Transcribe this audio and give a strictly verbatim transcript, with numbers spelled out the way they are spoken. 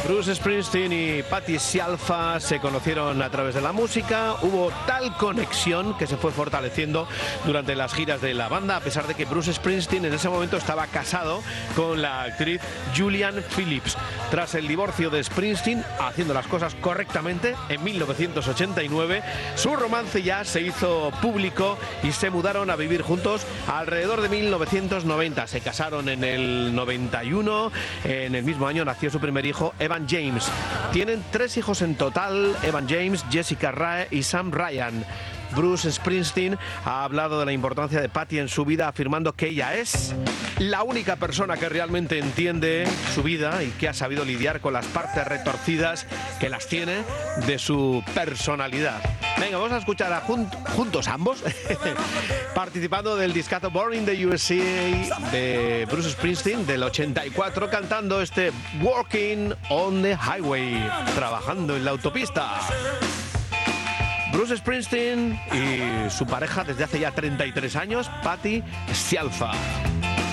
Bruce Springsteen y Patti Scialfa se conocieron a través de la música. Hubo tal conexión que se fue fortaleciendo durante las giras de la banda, a pesar de que Bruce Springsteen en ese momento estaba casado con la actriz Julianne Phillips. Tras el divorcio de Springsteen, haciendo las cosas correctamente, en mil novecientos ochenta y nueve, su romance ya se hizo público y se mudaron a vivir juntos alrededor de mil novecientos noventa. Se casaron en el noventa y uno. En el mismo año nació su primer hijo, Evan James. Tienen tres hijos en total: Evan James, Jessica Rae y Sam Ryan. Bruce Springsteen ha hablado de la importancia de Patti en su vida, afirmando que ella es la única persona que realmente entiende su vida y que ha sabido lidiar con las partes retorcidas que las tiene de su personalidad. Venga, vamos a escuchar a jun- juntos ambos participando del discazo Born in the U S A de Bruce Springsteen del ochenta y cuatro, cantando este Walking on the Highway, trabajando en la autopista. Bruce Springsteen y su pareja desde hace ya treinta y tres años, Patti Scialfa.